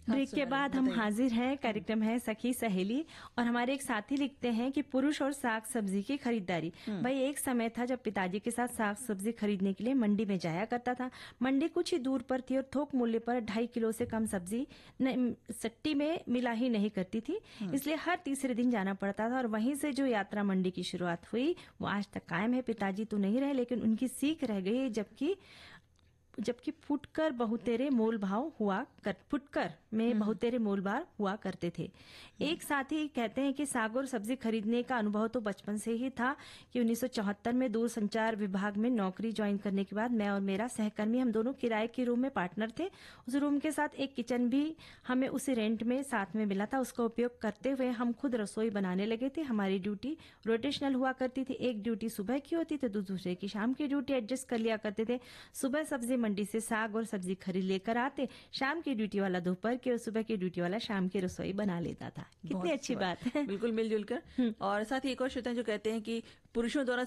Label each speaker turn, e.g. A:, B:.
A: Break के बाद हम हाजिर हैं। कार्यक्रम है सखी सहेली और हमारे एक साथी लिखते हैं कि पुरुष और साग सब्जी की खरीदारी। भाई एक समय था जब पिताजी के साथ साग सब्जी खरीदने के लिए मंडी में जाया करता था। मंडी कुछ ही दूर पर थी और थोक मूल्य पर 2.5 किलो से कम सब्जी सट्टी में मिला ही नहीं करती थी, इसलिए हर तीसरे दिन जाना पड़ता था और वहीं से जो यात्रा मंडी की शुरुआत हुई वो आज तक कायम है। पिताजी तो नहीं रहे लेकिन उनकी सीख रह गई, जबकि फुटकर बहुतेरे मोल भाव फुटकर में बहुतेरे मोल भाव हुआ करते थे। एक साथी कहते हैं कि साग और सब्जी खरीदने का अनुभव तो बचपन से ही था कि 1974 में दूरसंचार विभाग में नौकरी ज्वाइन करने के बाद मैं और मेरा सहकर्मी हम दोनों किराए के रूम में पार्टनर थे। उस रूम के साथ एक किचन भी हमें उसी रेंट में साथ में मिला था। उसका उपयोग करते हुए हम खुद रसोई बनाने लगे थे। हमारी ड्यूटी रोटेशनल हुआ करती थी, एक ड्यूटी सुबह की होती थी तो दूसरे की शाम की ड्यूटी एडजस्ट कर लिया करते थे। सुबह सब्जी मंडी से साग और सब्जी खरीद लेकर आते, शाम की ड्यूटी वाला दोपहर की और सुबह की ड्यूटी वाला शाम की रसोई बना लेता था। कितनी अच्छी बात है,
B: बिल्कुल मिलजुल कर। और साथ ही एक और श्रोता जो कहते हैं कि पुरुषों द्वारा